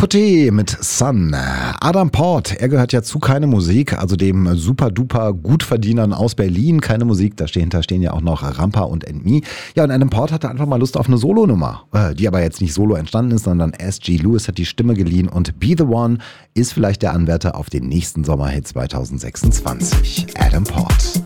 T mit Sun. Adam Port, er gehört ja zu Keine Musik, also dem super-duper Gutverdienern aus Berlin. Keine Musik, dahinter stehen ja auch noch Rampa und &Me. Ja, und Adam Port hatte einfach mal Lust auf eine Solonummer, die aber jetzt nicht solo entstanden ist, sondern S.G. Lewis hat die Stimme geliehen und Be The One ist vielleicht der Anwärter auf den nächsten Sommerhit 2026. Adam Port.